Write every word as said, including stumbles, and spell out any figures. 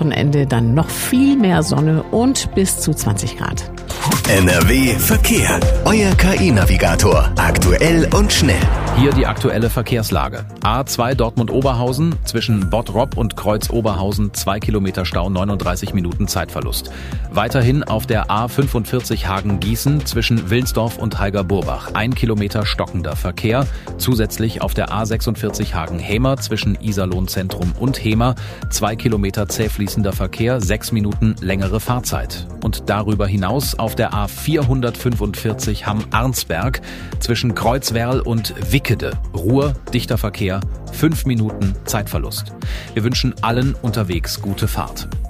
Wochenende dann noch viel mehr Sonne und bis zu zwanzig Grad. N R W Verkehr. Euer K I-Navigator. Aktuell und schnell. Hier die aktuelle Verkehrslage. A zwei Dortmund-Oberhausen, zwischen Bottrop und Kreuz-Oberhausen zwei Kilometer Stau, neununddreißig Minuten Zeitverlust. Weiterhin auf der A fünfundvierzig Hagen-Gießen zwischen Wilnsdorf und Heiger-Burbach ein Kilometer stockender Verkehr. Zusätzlich auf der A sechsundvierzig Hagen-Hemer zwischen Iserlohn-Zentrum und Hemer zwei Kilometer zäh fließender Verkehr, sechs Minuten längere Fahrzeit. Und darüber hinaus auf der A vierhundertfünfundvierzig Hamm-Arnsberg zwischen Kreuzwerl und Wickede. Ruhr, dichter Verkehr, fünf Minuten Zeitverlust. Wir wünschen allen unterwegs gute Fahrt.